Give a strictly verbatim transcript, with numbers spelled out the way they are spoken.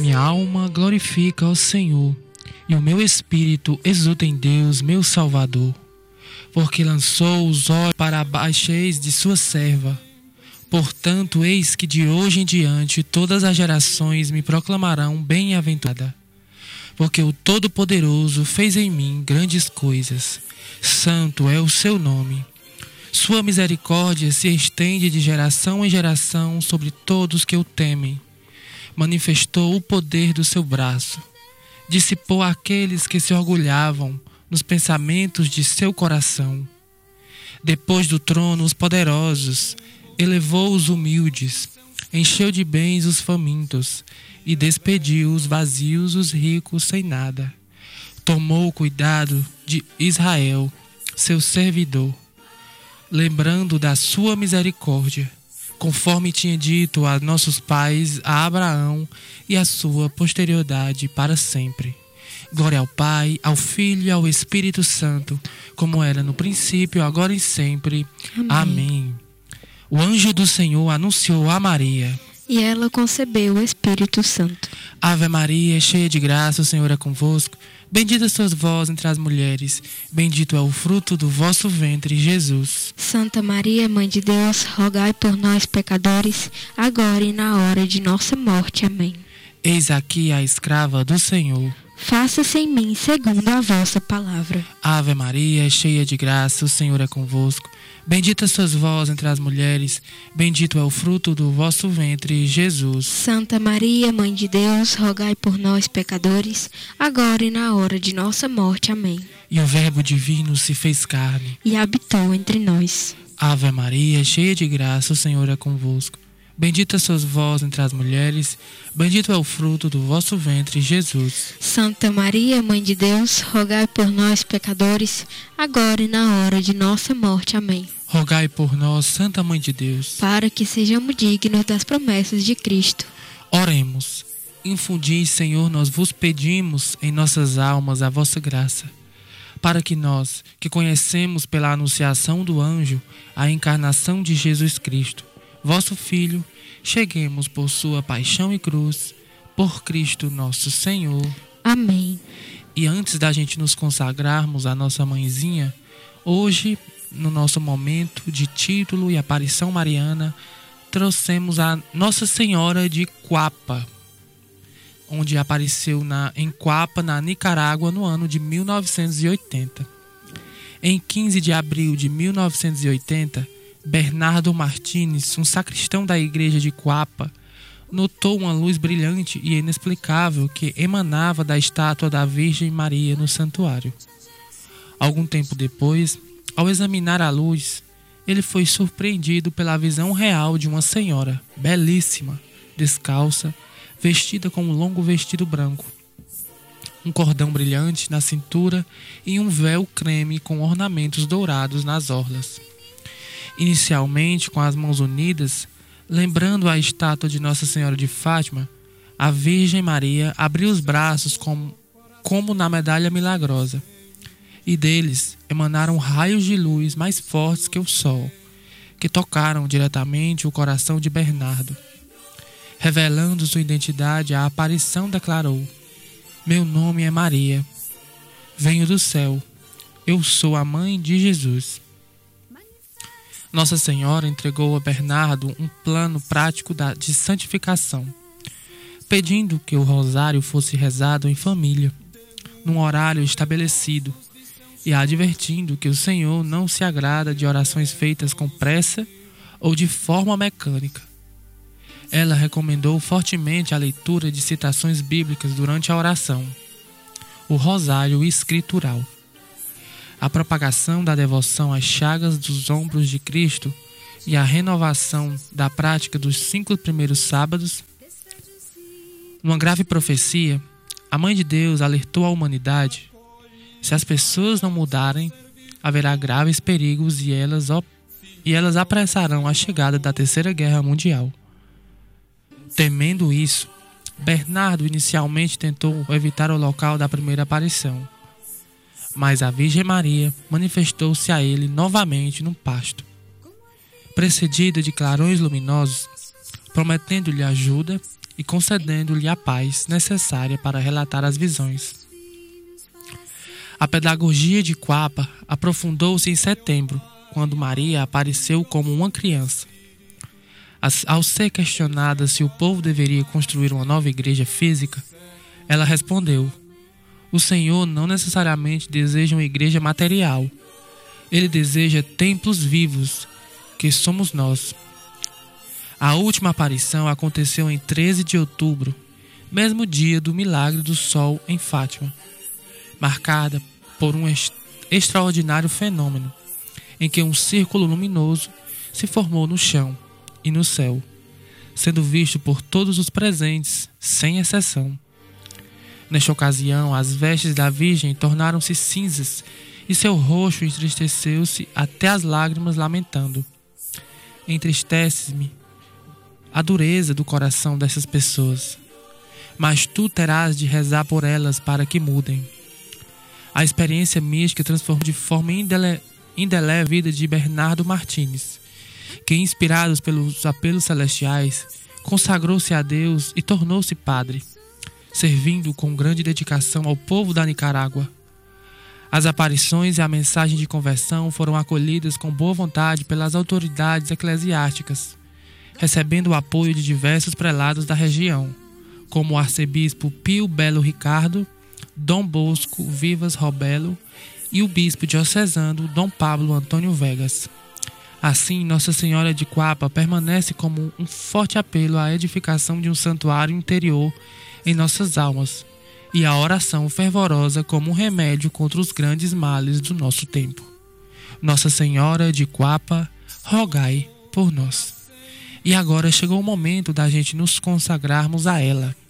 minha alma glorifica ao Senhor, e o meu espírito exulta em Deus, meu Salvador, porque lançou os olhos para a baixez de sua serva. Portanto, eis que de hoje em diante todas as gerações me proclamarão bem-aventurada, porque o Todo-Poderoso fez em mim grandes coisas. Santo é o seu nome. Sua misericórdia se estende de geração em geração sobre todos que o temem. Manifestou o poder do seu braço. Dissipou aqueles que se orgulhavam nos pensamentos de seu coração. Depois do trono os poderosos, elevou os humildes, encheu de bens os famintos e despediu os vazios, os ricos sem nada. Tomou cuidado de Israel, seu servidor, lembrando da sua misericórdia, conforme tinha dito a nossos pais, a Abraão e a sua posterioridade para sempre. Glória ao Pai, ao Filho e ao Espírito Santo, como era no princípio, agora e sempre. Amém. Amém. O anjo do Senhor anunciou a Maria, e ela concebeu o Espírito Santo. Ave Maria, cheia de graça, o Senhor é convosco. Bendita sois vós entre as mulheres, bendito é o fruto do vosso ventre, Jesus. Santa Maria, Mãe de Deus, rogai por nós, pecadores, agora e na hora de nossa morte. Amém. Eis aqui a escrava do Senhor. Faça-se em mim segundo a vossa palavra. Ave Maria, cheia de graça, o Senhor é convosco. Bendita sois vós entre as mulheres, bendito é o fruto do vosso ventre, Jesus. Santa Maria, Mãe de Deus, rogai por nós, pecadores, agora e na hora de nossa morte. Amém. E o Verbo divino se fez carne e habitou entre nós. Ave Maria, cheia de graça, o Senhor é convosco. Bendita sois vós entre as mulheres, bendito é o fruto do vosso ventre, Jesus. Santa Maria, Mãe de Deus, rogai por nós, pecadores, agora e na hora de nossa morte. Amém. Rogai por nós, Santa Mãe de Deus, para que sejamos dignos das promessas de Cristo. Oremos. Infundi, Senhor, nós vos pedimos em nossas almas a vossa graça, para que nós, que conhecemos pela anunciação do anjo a encarnação de Jesus Cristo, vosso Filho, cheguemos por sua paixão e cruz, por Cristo nosso Senhor. Amém. E antes da gente nos consagrarmos à nossa mãezinha, hoje, no nosso momento de título e aparição mariana, trouxemos a Nossa Senhora de Cuapa, onde apareceu na, em Cuapa, na Nicarágua, no ano de mil novecentos e oitenta. Em quinze de abril de mil novecentos e oitenta, Bernardo Martínez, um sacristão da igreja de Cuapa, notou uma luz brilhante e inexplicável que emanava da estátua da Virgem Maria no santuário. Algum tempo depois, ao examinar a luz, ele foi surpreendido pela visão real de uma senhora, belíssima, descalça, vestida com um longo vestido branco, um cordão brilhante na cintura e um véu creme com ornamentos dourados nas orlas. Inicialmente, com as mãos unidas, lembrando a estátua de Nossa Senhora de Fátima, a Virgem Maria abriu os braços como, como na medalha milagrosa, e deles emanaram raios de luz mais fortes que o sol, que tocaram diretamente o coração de Bernardo. Revelando sua identidade, a aparição declarou: meu nome é Maria, venho do céu, eu sou a mãe de Jesus. Nossa Senhora entregou a Bernardo um plano prático de santificação, pedindo que o rosário fosse rezado em família, num horário estabelecido, e advertindo que o Senhor não se agrada de orações feitas com pressa ou de forma mecânica. Ela recomendou fortemente a leitura de citações bíblicas durante a oração, o rosário escritural, a propagação da devoção às chagas dos ombros de Cristo e a renovação da prática dos cinco primeiros sábados. Numa grave profecia, a Mãe de Deus alertou a humanidade: se as pessoas não mudarem, haverá graves perigos e elas, e elas apressarão a chegada da Terceira Guerra Mundial. Temendo isso, Bernardo inicialmente tentou evitar o local da primeira aparição, mas a Virgem Maria manifestou-se a ele novamente num pasto, precedida de clarões luminosos, prometendo-lhe ajuda e concedendo-lhe a paz necessária para relatar as visões. A pedagogia de Quapa aprofundou-se em setembro, quando Maria apareceu como uma criança. Ao ser questionada se o povo deveria construir uma nova igreja física, ela respondeu: o Senhor não necessariamente deseja uma igreja material. Ele deseja templos vivos, que somos nós. A última aparição aconteceu em treze de outubro, mesmo dia do milagre do sol em Fátima, marcada por um est- extraordinário fenômeno, em que um círculo luminoso se formou no chão e no céu, sendo visto por todos os presentes, sem exceção. Nesta ocasião, as vestes da Virgem tornaram-se cinzas e seu rosto entristeceu-se até as lágrimas, lamentando: entristece-me a dureza do coração dessas pessoas, mas tu terás de rezar por elas para que mudem. A experiência mística transformou de forma indele- indelével a vida de Bernardo Martínez, que, inspirados pelos apelos celestiais, consagrou-se a Deus e tornou-se padre, servindo com grande dedicação ao povo da Nicarágua. As aparições e a mensagem de conversão foram acolhidas com boa vontade pelas autoridades eclesiásticas, recebendo o apoio de diversos prelados da região, como o arcebispo Pio Belo Ricardo, Dom Bosco Vivas Robelo e o bispo diocesano Dom Pablo Antônio Vegas. Assim, Nossa Senhora de Quapa permanece como um forte apelo à edificação de um santuário interior em nossas almas, e a oração fervorosa como um remédio contra os grandes males do nosso tempo. Nossa Senhora de Quapa, rogai por nós. E agora chegou o momento da gente nos consagrarmos a ela.